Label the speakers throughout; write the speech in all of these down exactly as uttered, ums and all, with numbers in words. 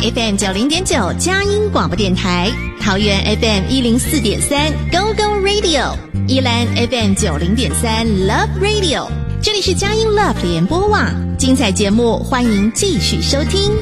Speaker 1: F M 九零点九佳音广播电台，桃园 F M 一零四点三 Go Go Radio， 宜兰 F M 九零点三 Love Radio。这里是佳音 Love 联播网，精彩节目欢迎继续收听。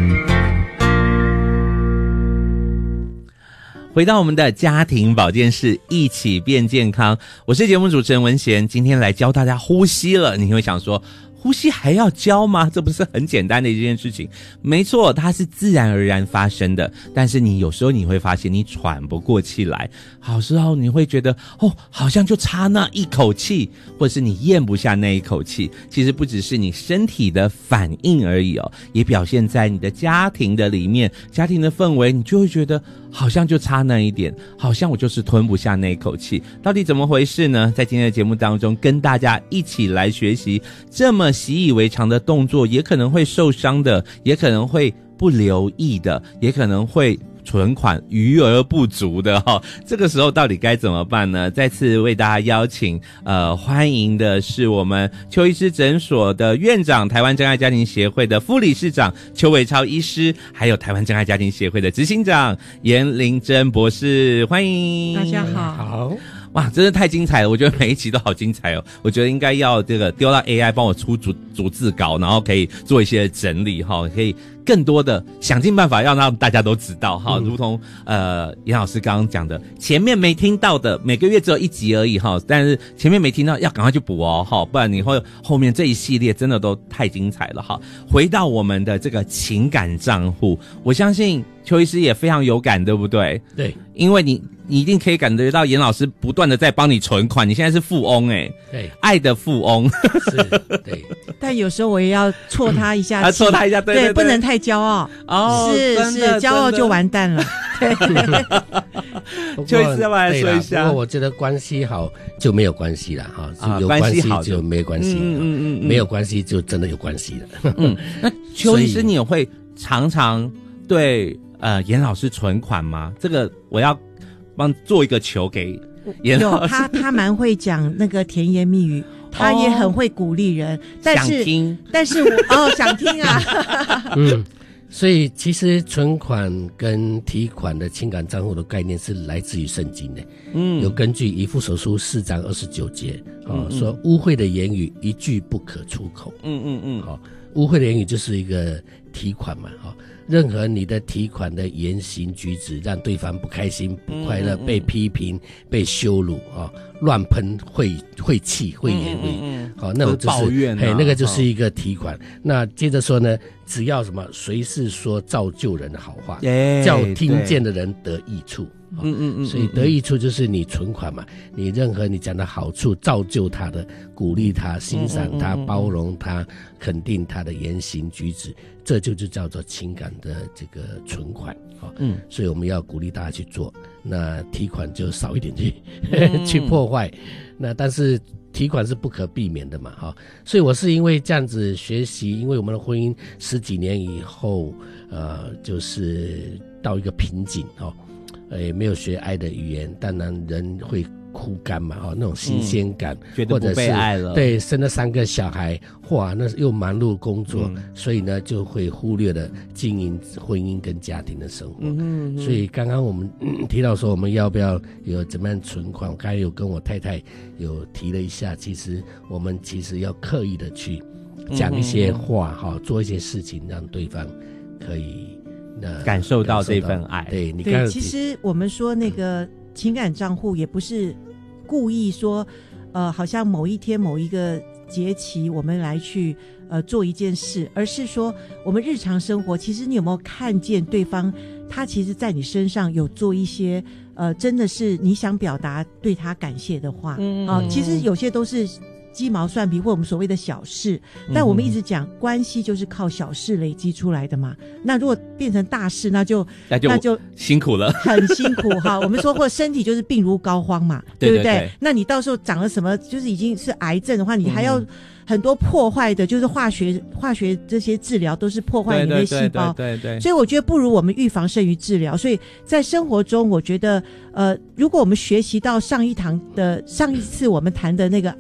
Speaker 2: 回到我们的家庭保健室，一起变健康。我是节目主持人文贤，今天来教大家呼吸了。你会想说，呼吸还要教吗？这不是很简单的一件事情。没错，它是自然而然发生的，但是你有时候你会发现你喘不过气来，好时候你会觉得哦，好像就差那一口气，或者是你咽不下那一口气。其实不只是你身体的反应而已哦，也表现在你的家庭的里面，家庭的氛围，你就会觉得好像就差那一点，好像我就是吞不下那一口气。到底怎么回事呢？在今天的节目当中跟大家一起来学习，这么习以为常的动作也可能会受伤的，也可能会不留意的，也可能会存款余额不足的哈、哦，这个时候到底该怎么办呢？再次为大家邀请呃欢迎的是我们邱医师诊所的院长，台湾真爱家庭协会的副理事长邱伟超医师，还有台湾真爱家庭协会的执行长严玲珍博士，欢迎
Speaker 3: 大家好。
Speaker 4: 好。
Speaker 2: 哇，真的太精彩了！我觉得每一集都好精彩哦。我觉得应该要这个丢到 A I 帮我出逐逐字稿，然后可以做一些整理哈，可以更多的想尽办法要让大家都知道哈。嗯、如同呃严老师刚刚讲的，前面没听到的，每个月只有一集而已哈，但是前面没听到要赶快去补哦哈，不然你会后面这一系列真的都太精彩了哈。回到我们的这个情感账户，我相信邱医师也非常有感，对不对？
Speaker 4: 对，
Speaker 2: 因为你。你一定可以感觉到严老师不断的在帮你存款，你现在是富翁哎，
Speaker 4: 对，
Speaker 2: 爱的富翁
Speaker 4: 是，对。
Speaker 3: 但有时候我也要挫他一下，
Speaker 2: 啊，挫他一下，对对
Speaker 3: 对, 对，不能太骄傲
Speaker 2: 哦，
Speaker 3: 是是，骄傲就完蛋了。对，
Speaker 2: 邱医师要不要来说一下？
Speaker 4: 不过我觉得关系好就没有关系了哈，啊、有关系就没关系，嗯嗯嗯，没有关系就真的有关系了。
Speaker 2: 嗯，那邱医师你也会常常对呃严老师存款吗？这个我要。帮做一个球给严老师，
Speaker 3: 有他，他蛮会讲那个甜言蜜语，他也很会鼓励人，哦、但是
Speaker 2: 想听，
Speaker 3: 但是我哦想听啊，
Speaker 4: 嗯，所以其实存款跟提款的情感账户的概念是来自于圣经的，嗯，有根据以弗所书四章二十九节啊、哦嗯，说污秽的言语一句不可出口，嗯嗯嗯，好、哦，污秽的言语就是一个提款嘛，哈、哦。任何你的提款的言行举止让对方不开心不快乐、嗯嗯、被批评被羞辱啊，乱喷晦晦气讳言秽语，好、嗯嗯、那种就是
Speaker 2: 抱怨、啊、
Speaker 4: 嘿那个就是一个提款、哦、那接着说呢，只要什么随时说造就人的好话、欸、叫听见的人得益处，嗯嗯嗯，所以得益处就是你存款嘛，你任何你讲的好处造就他的，鼓励他欣赏他、嗯嗯嗯、包容他肯定他的言行举止，这就就叫做情感的这个存款，嗯，所以我们要鼓励大家去做，那提款就少一点去、嗯、去破坏，那但是提款是不可避免的嘛，哈，所以我是因为这样子学习，因为我们的婚姻十几年以后，呃，就是到一个瓶颈，哈。呃，也没有学爱的语言，当然人会枯干嘛，哈、哦，那种新鲜感、嗯，
Speaker 2: 觉得不被爱了，
Speaker 4: 对，生了三个小孩，哇，那又忙碌工作、嗯，所以呢就会忽略了经营婚姻跟家庭的生活。嗯嗯嗯、所以刚刚我们、嗯、提到说我们要不要有怎么样存款，我刚才有跟我太太有提了一下，其实我们其实要刻意的去讲一些话，哈、嗯，做一些事情，让对方可以。
Speaker 2: 感受到这份爱，
Speaker 4: 对你
Speaker 3: 对，其实我们说那个情感账户也不是故意说，呃，好像某一天某一个节期我们来去呃做一件事，而是说我们日常生活，其实你有没有看见对方，他其实在你身上有做一些呃，真的是你想表达对他感谢的话，嗯啊、呃，其实有些都是。鸡毛蒜皮或我们所谓的小事，但我们一直讲、嗯、关系就是靠小事累积出来的嘛，那如果变成大事那就
Speaker 2: 那就, 那就辛苦了，
Speaker 3: 很辛苦哈。我们说或身体就是病如膏肓嘛，对不对？
Speaker 2: 对对对，
Speaker 3: 那你到时候长了什么就是已经是癌症的话，你还要很多破坏的，就是化学化学这些治疗都是破坏你的细胞，
Speaker 2: 对对 对, 对, 对, 对，
Speaker 3: 所以我觉得不如我们预防胜于治疗。所以在生活中我觉得呃，如果我们学习到上一堂的上一次我们谈的那个